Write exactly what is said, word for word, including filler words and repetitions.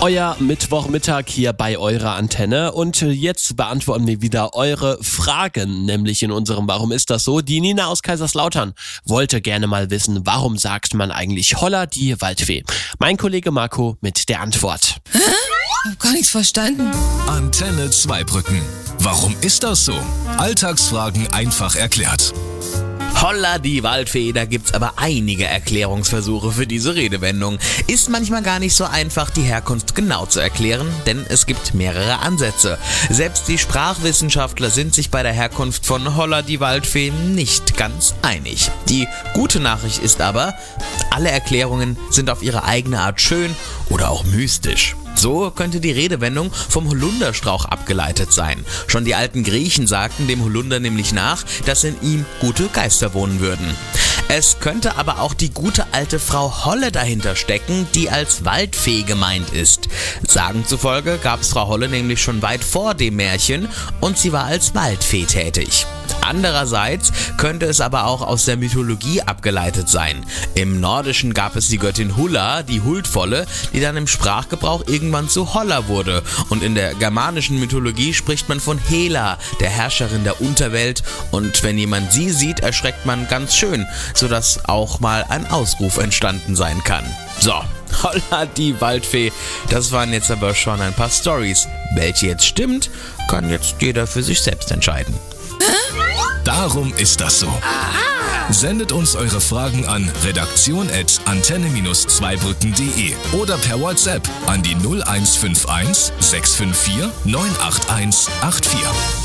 Euer Mittwochmittag hier bei eurer Antenne und jetzt beantworten wir wieder eure Fragen, nämlich in unserem Warum ist das so? Die Nina aus Kaiserslautern wollte gerne mal wissen, warum sagt man eigentlich Holla die Waldfee? Mein Kollege Marco mit der Antwort. Hä? Ich hab gar nichts verstanden. Antenne Zweibrücken. Warum ist das so? Alltagsfragen einfach erklärt. Holla die Waldfee, da gibt's aber einige Erklärungsversuche für diese Redewendung. Ist manchmal gar nicht so einfach, die Herkunft genau zu erklären, denn es gibt mehrere Ansätze. Selbst die Sprachwissenschaftler sind sich bei der Herkunft von Holla die Waldfee nicht ganz einig. Die gute Nachricht ist aber, alle Erklärungen sind auf ihre eigene Art schön oder auch mystisch. So könnte die Redewendung vom Holunderstrauch abgeleitet sein. Schon die alten Griechen sagten dem Holunder nämlich nach, dass in ihm gute Geister wohnen würden. Es könnte aber auch die gute alte Frau Holle dahinter stecken, die als Waldfee gemeint ist. Sagen zufolge gab es Frau Holle nämlich schon weit vor dem Märchen und sie war als Waldfee tätig. Andererseits könnte es aber auch aus der Mythologie abgeleitet sein. Im Nordischen gab es die Göttin Hulla, die Huldvolle, die dann im Sprachgebrauch irgendwann zu Holla wurde. Und in der germanischen Mythologie spricht man von Hela, der Herrscherin der Unterwelt. Und wenn jemand sie sieht, erschreckt man ganz schön, sodass auch mal ein Ausruf entstanden sein kann. So, Holla die Waldfee, das waren jetzt aber schon ein paar Storys. Welche jetzt stimmt, kann jetzt jeder für sich selbst entscheiden. Darum ist das so. Sendet uns eure Fragen an redaktion at antenne zweibrücken punkt de oder per WhatsApp an die null eins fünf eins sechs fünf vier neun acht eins acht vier.